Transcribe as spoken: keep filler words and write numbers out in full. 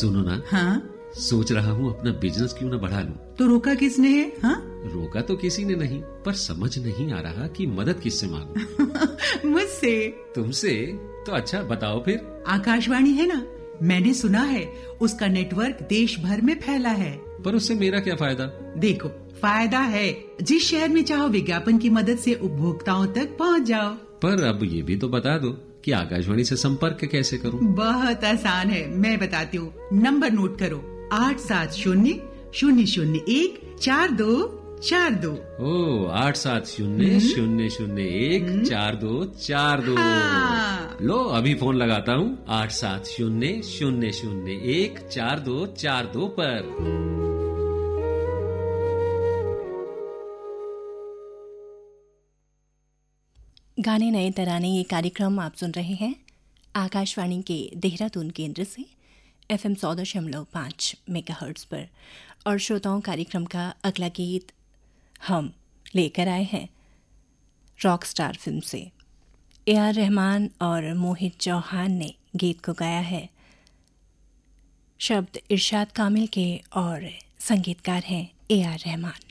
सुनो ना। हाँ? सोच रहा हूँ अपना बिजनेस क्यों ना बढ़ा लूं। तो रोका किसने है? हाँ? रोका तो किसी ने नहीं, पर समझ नहीं आ रहा कि मदद किससे मांगूं। मुझसे। तुमसे? तो अच्छा बताओ फिर। आकाशवाणी है ना, मैंने सुना है उसका नेटवर्क देश भर में फैला है। पर उससे मेरा क्या फायदा? देखो, फायदा है, जिस शहर में चाहो विज्ञापन की मदद से उपभोक्ताओं तक पहुंच जाओ। पर अब ये भी तो बता दो कि आकाशवाणी से संपर्क कैसे करूं? बहुत आसान है, मैं बताती हूँ। नंबर नोट करो, आठ सात शून्य शून्य शून्य एक चार दो चार दो। ओ, आठ सात शून्य शून्य शून्य एक चार दो चार दो। हाँ। लो अभी फोन लगाता हूँ, आठ सात शून्य शून्य शून्य एक चार दो चार दो पर। गाने नए तराने ये कार्यक्रम आप सुन रहे हैं आकाशवाणी के देहरादून केंद्र से एफ एम सौ दशमलव पाँच मेगाहर्ट्ज पर। और श्रोताओं, कार्यक्रम का अगला गीत हम लेकर आए हैं रॉक स्टार फिल्म से। ए आर रहमान और मोहित चौहान ने गीत को गाया है। शब्द इरशाद कामिल के और संगीतकार हैं ए आर रहमान।